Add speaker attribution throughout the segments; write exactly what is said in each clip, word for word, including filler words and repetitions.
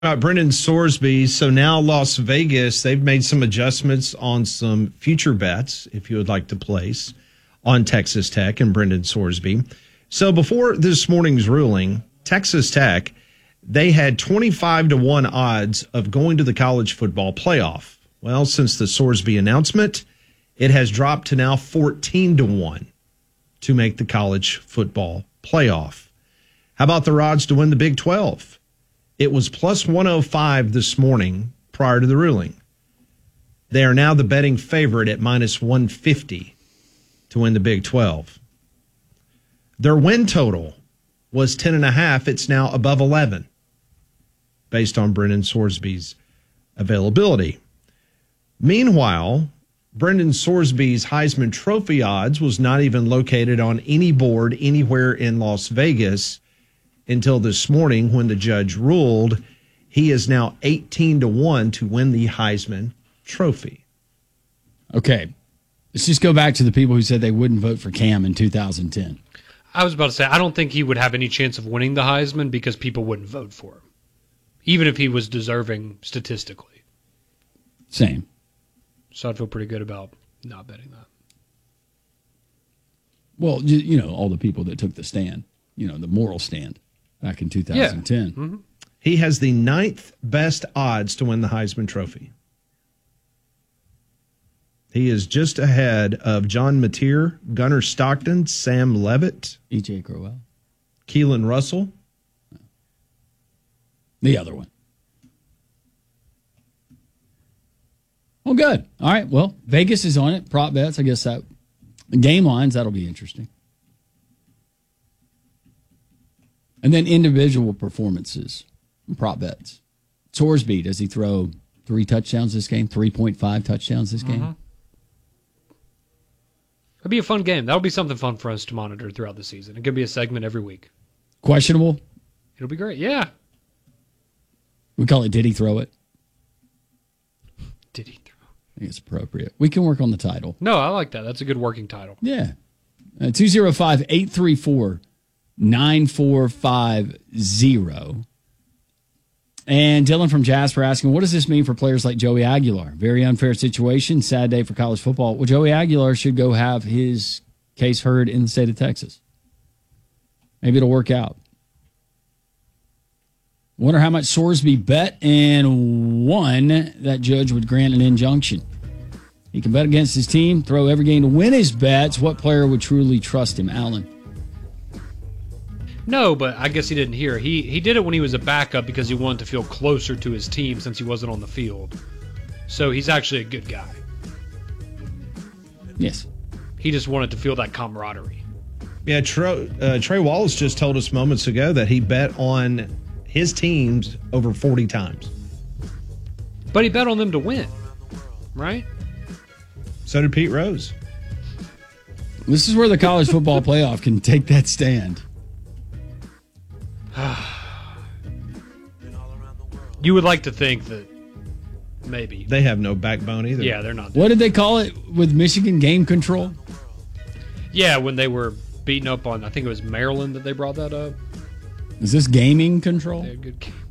Speaker 1: About Brendan Sorsby. So now Las Vegas, they've made some adjustments on some future bets, if you would like to place, on Texas Tech and Brendan Sorsby. So before this morning's ruling, Texas Tech, they had twenty-five to one odds of going to the college football playoff. Well, since the Sorsby announcement, it has dropped to now fourteen to one to make the college football playoff. How about the odds to win the Big twelve? It was plus one oh five this morning prior to the ruling. They are now the betting favorite at minus one fifty to win the Big twelve. Their win total was ten and a half. It's now above eleven based on Brendan Sorsby's availability. Meanwhile, Brendan Sorsby's Heisman Trophy odds was not even located on any board anywhere in Las Vegas until this morning when the judge ruled. He is now eighteen to one to win the Heisman Trophy.
Speaker 2: Okay. Let's just go back to the people who said they wouldn't vote for Cam in two thousand ten.
Speaker 3: I was about to say, I don't think he would have any chance of winning the Heisman because people wouldn't vote for him, even if he was deserving statistically.
Speaker 2: Same.
Speaker 3: So I'd feel pretty good about not betting that.
Speaker 2: Well, you know, all the people that took the stand, you know, the moral stand back in two thousand ten.
Speaker 3: Yeah. Mm-hmm.
Speaker 1: He has the ninth best odds to win the Heisman Trophy. He is just ahead of John Mateer, Gunnar Stockton, Sam Levitt,
Speaker 2: E J Crowell,
Speaker 1: Keelan Russell.
Speaker 2: The other one. Well, good. All right. Well, Vegas is on it. Prop bets. I guess that game lines, that'll be interesting. And then individual performances, prop bets. Sorsby, does he throw three touchdowns this game? three point five touchdowns this game?
Speaker 3: Mm-hmm. It'll be a fun game. That'll be something fun for us to monitor throughout the season. It could be a segment every week.
Speaker 2: Questionable?
Speaker 3: It'll be great. Yeah.
Speaker 2: We call it Did He Throw It?
Speaker 3: Did he throw?
Speaker 2: I think it's appropriate. We can work on the title.
Speaker 3: No, I like that. That's a good working title.
Speaker 2: Yeah. Uh, two oh five, eight three four, nine four five zero. And Dylan from Jasper asking, what does this mean for players like Joey Aguilar? Very unfair situation. Sad day for college football. Well, Joey Aguilar should go have his case heard in the state of Texas. Maybe it'll work out. Wonder how much Sorsby bet and won that judge would grant an injunction. He can bet against his team, throw every game to win his bets. What player would truly trust him? Alan.
Speaker 3: No, but I guess he didn't hear. He he did it when he was a backup because he wanted to feel closer to his team since he wasn't on the field. So he's actually a good guy.
Speaker 2: Yes.
Speaker 3: He just wanted to feel that camaraderie.
Speaker 1: Yeah, Trey, uh, Trey Wallace just told us moments ago that he bet on his teams over forty times.
Speaker 3: But he bet on them to win, right?
Speaker 1: So did Pete Rose.
Speaker 2: This is where the college football playoff can take that stand.
Speaker 3: You would like to think that maybe.
Speaker 1: They have no backbone either.
Speaker 3: Yeah, they're not.
Speaker 2: What did they call it with Michigan? Game control?
Speaker 3: Yeah, when they were beating up on, I think it was Maryland that they brought that up.
Speaker 2: Is this gaming control?
Speaker 3: They had good game.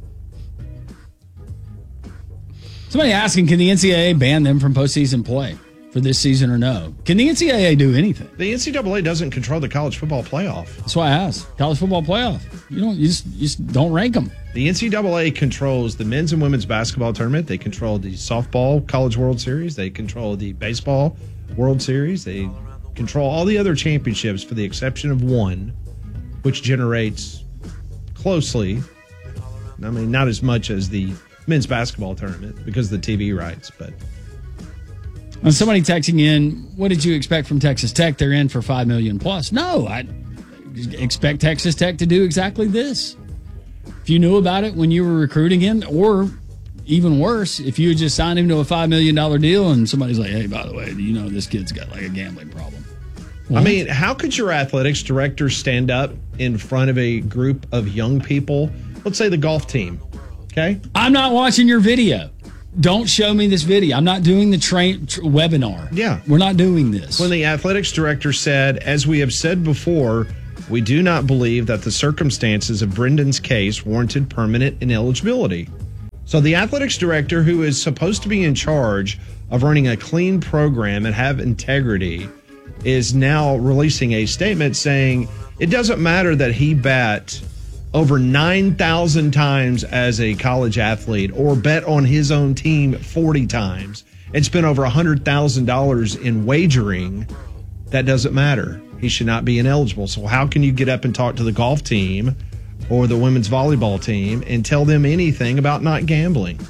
Speaker 2: Somebody asking, can the N C double A ban them from postseason play for this season or no? Can the N C double A do anything?
Speaker 1: The N C double A doesn't control the college football playoff.
Speaker 2: That's why I asked. College football playoff. You don't. You just, you just don't rank them.
Speaker 1: The N C double A controls the men's and women's basketball tournament. They control the softball College World Series. They control the baseball World Series. They control all the other championships for the exception of one, which generates closely, I mean, not as much as the men's basketball tournament because of the T V rights, but.
Speaker 2: And somebody texting in, what did you expect from Texas Tech? They're in for five million dollars plus. No, I expect Texas Tech to do exactly this. If you knew about it when you were recruiting him, or even worse, if you had just signed him to a five million dollars deal and somebody's like, hey, by the way, you know this kid's got like a gambling problem. What?
Speaker 1: I mean, how could your athletics director stand up in front of a group of young people? Let's say the golf team, okay?
Speaker 2: I'm not watching your video. Don't show me this video. I'm not doing the train tr- webinar.
Speaker 1: Yeah.
Speaker 2: We're not doing this.
Speaker 1: When the athletics director said, as we have said before, we do not believe that the circumstances of Brendan's case warranted permanent ineligibility. So the athletics director, who is supposed to be in charge of running a clean program and have integrity, is now releasing a statement saying it doesn't matter that he bet over nine thousand times as a college athlete or bet on his own team forty times and spent over one hundred thousand dollars in wagering. That doesn't matter. He should not be ineligible. So how can you get up and talk to the golf team or the women's volleyball team and tell them anything about not gambling?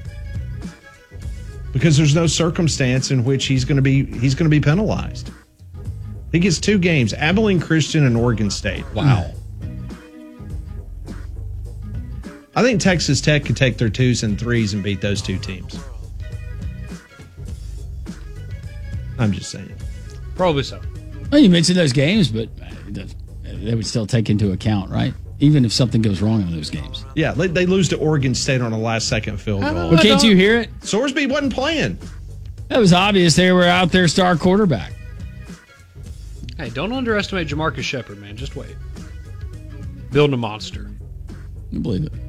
Speaker 1: Because there's no circumstance in which he's going to be he's going to be penalized. He gets two games: Abilene Christian and Oregon State. Wow. I think Texas Tech could take their twos and threes and beat those two teams. I'm just saying.
Speaker 3: Probably so.
Speaker 2: Well, you mentioned those games, but they would still take into account, right? Even if something goes wrong in those games.
Speaker 1: Yeah, they, they lose to Oregon State on a last-second field goal.
Speaker 2: Well, can't you hear it?
Speaker 1: Sorsby wasn't playing.
Speaker 2: That was obvious. They were out their star quarterback.
Speaker 3: Hey, don't underestimate Jamarcus Shepard, man. Just wait. Building a monster.
Speaker 2: I believe it.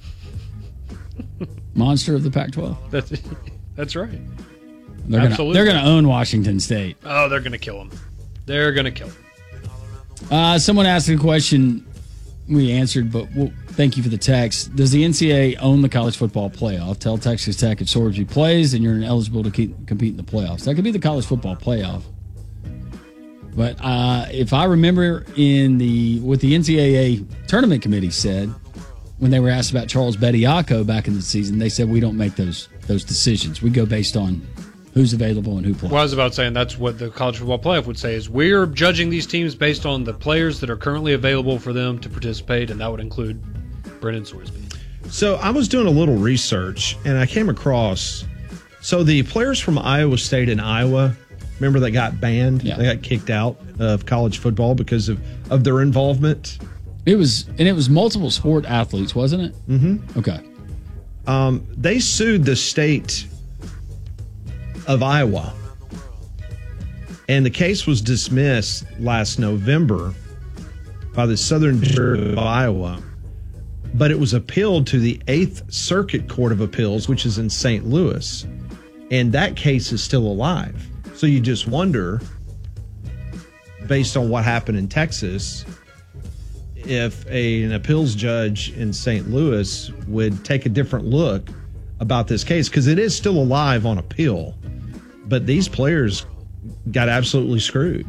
Speaker 2: Monster of the Pac twelve.
Speaker 3: That's that's right.
Speaker 2: They're Absolutely. Gonna, they're going to own Washington State.
Speaker 3: Oh, they're going to kill them. They're going to kill them.
Speaker 2: Uh, someone asked a question we answered, but we'll, thank you for the text. Does the N C double A own the college football playoff? Tell Texas Tech if Sorsby plays, then you're ineligible to keep, compete in the playoffs. That could be the college football playoff. But uh, if I remember in the what the N C double A tournament committee said, when they were asked about Charles Bediako back in the season, they said we don't make those those decisions. We go based on who's available and who plays.
Speaker 3: Well, I was about saying that's what the college football playoff would say is we're judging these teams based on the players that are currently available for them to participate, and that would include Brendan Sorsby.
Speaker 1: So I was doing a little research, and I came across, so the players from Iowa State and Iowa, remember they got banned?
Speaker 2: Yeah.
Speaker 1: They got kicked out of college football because of, of their involvement.
Speaker 2: It was, and it was multiple sport athletes, wasn't it?
Speaker 1: Mm-hmm.
Speaker 2: Okay.
Speaker 1: Um, they sued the state of Iowa, and the case was dismissed last November by the Southern District of Iowa, but it was appealed to the Eighth Circuit Court of Appeals, which is in Saint Louis, and that case is still alive. So you just wonder, based on what happened in Texas, if a, an appeals judge in Saint Louis would take a different look about this case, because it is still alive on appeal, but these players got absolutely screwed.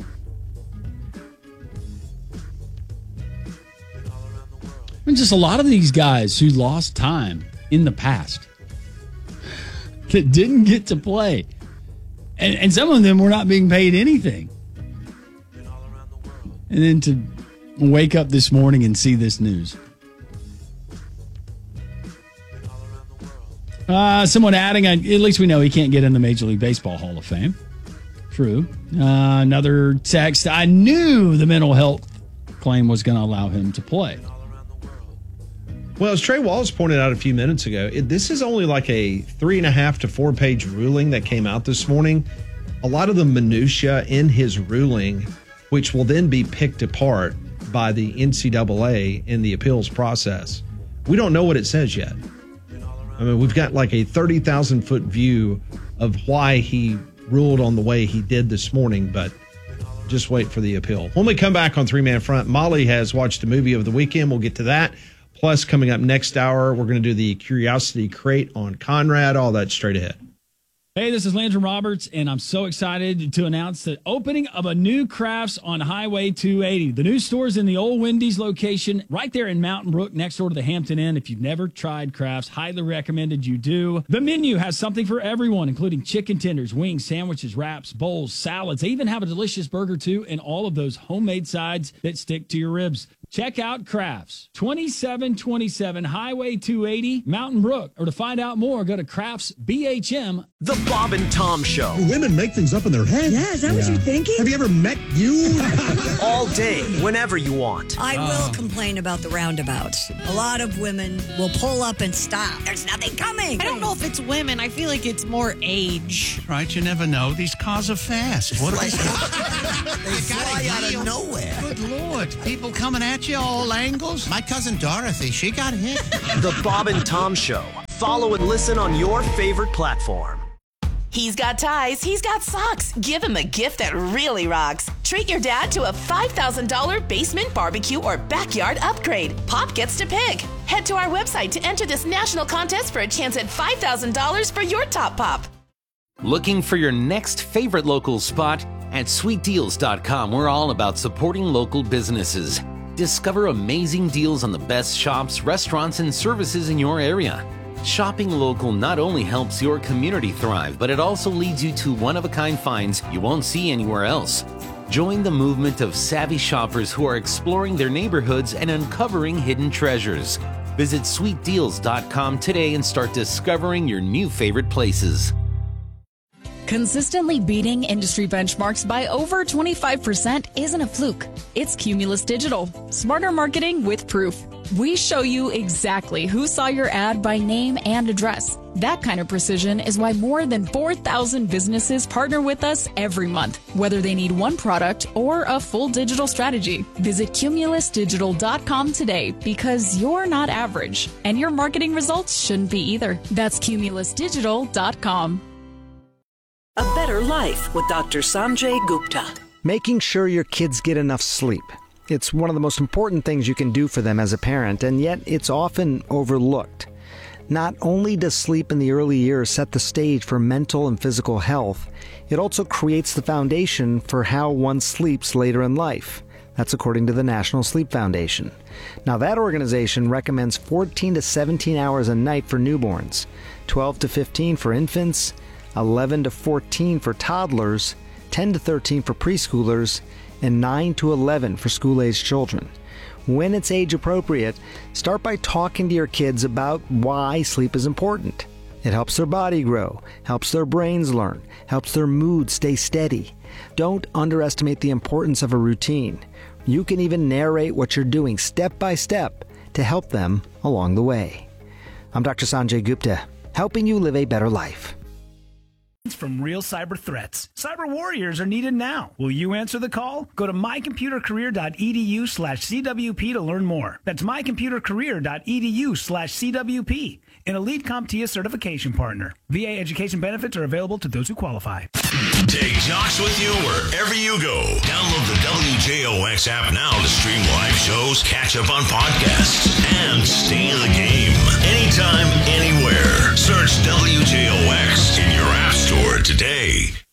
Speaker 2: I mean, just a lot of these guys who lost time in the past that didn't get to play. And, and some of them were not being paid anything. And then to wake up this morning and see this news. Uh, someone adding, at least we know he can't get in the Major League Baseball Hall of Fame. True. Uh, another text, I knew the mental health claim was going to allow him to play.
Speaker 1: Well, as Trey Wallace pointed out a few minutes ago, it, this is only like a three and a half to four page ruling that came out this morning. A lot of the minutia in his ruling, which will then be picked apart by the N C double A in the appeals process. We don't know what it says yet. I mean, we've got like a thirty thousand foot view of why he ruled on the way he did this morning, but just wait for the appeal. When we come back on Three Man Front, Molly has watched a movie of the weekend. We'll get to that. Plus, coming up next hour, we're going to do the Curiosity Crate on Conrad. All that straight ahead.
Speaker 2: Hey, this is Landry Roberts, and I'm so excited to announce the opening of a new Crafts on Highway two eighty. The new store is in the old Wendy's location right there in Mountain Brook next door to the Hampton Inn. If you've never tried Crafts, highly recommended you do. The menu has something for everyone, including chicken tenders, wings, sandwiches, wraps, bowls, salads. They even have a delicious burger, too, and all of those homemade sides that stick to your ribs. Check out Crafts, twenty-seven twenty-seven Highway two eighty, Mountain Brook. Or to find out more, go to crafts b h m.
Speaker 4: The Bob and Tom Show.
Speaker 5: Women make things up in their head.
Speaker 6: Yeah, is that yeah. what you're thinking?
Speaker 5: Have you ever met you?
Speaker 4: All day, whenever you want.
Speaker 6: I will complain about the roundabouts. A lot of women will pull up and stop. There's nothing coming.
Speaker 7: I don't know if it's women. I feel like it's more age.
Speaker 8: Right, you never know. These cars are fast. What
Speaker 4: They fly out of nowhere.
Speaker 8: Good Lord. People coming at you all angles. My cousin Dorothy, she got hit.
Speaker 4: The Bob and Tom Show. Follow and listen on your favorite platform.
Speaker 9: He's got ties, he's got socks. Give him a gift that really rocks. Treat your dad to a five thousand dollars basement barbecue or backyard upgrade. Pop gets to pick. Head to our website to enter this national contest for a chance at five thousand dollars for your top pop.
Speaker 10: Looking for your next favorite local spot? At sweet deals dot com, we're all about supporting local businesses. Discover amazing deals on the best shops, restaurants, and services in your area. Shopping local not only helps your community thrive, but it also leads you to one-of-a-kind finds you won't see anywhere else. Join the movement of savvy shoppers who are exploring their neighborhoods and uncovering hidden treasures. Visit sweet deals dot com today and start discovering your new favorite places.
Speaker 11: Consistently beating industry benchmarks by over twenty-five percent isn't a fluke. It's Cumulus Digital. Smarter marketing with proof. We show you exactly who saw your ad by name and address. That kind of precision is why more than four thousand businesses partner with us every month, whether they need one product or a full digital strategy. Visit cumulus digital dot com today because you're not average, and your marketing results shouldn't be either. That's cumulus digital dot com.
Speaker 12: A Better Life with Doctor Sanjay Gupta.
Speaker 13: Making sure your kids get enough sleep. It's one of the most important things you can do for them as a parent, and yet it's often overlooked. Not only does sleep in the early years set the stage for mental and physical health, it also creates the foundation for how one sleeps later in life. That's according to the National Sleep Foundation. Now, that organization recommends fourteen to seventeen hours a night for newborns, twelve to fifteen for infants, eleven to fourteen for toddlers, ten to thirteen for preschoolers, and nine to eleven for school-aged children. When it's age appropriate, start by talking to your kids about why sleep is important. It helps their body grow, helps their brains learn, helps their mood stay steady. Don't underestimate the importance of a routine. You can even narrate what you're doing step by step to help them along the way. I'm Doctor Sanjay Gupta, helping you live a better life.
Speaker 14: From real cyber threats. Cyber warriors are needed now. Will you answer the call? Go to my computer career dot e d u slash c w p to learn more. That's my computer career dot e d u slash c w p. An elite CompTIA certification partner. V A education benefits are available to those who qualify.
Speaker 15: Take Jocks with you wherever you go. Download the W J O X app now to stream live shows, catch up on podcasts, and stay in the game. Anytime, anywhere. Search W J O X in your app store today.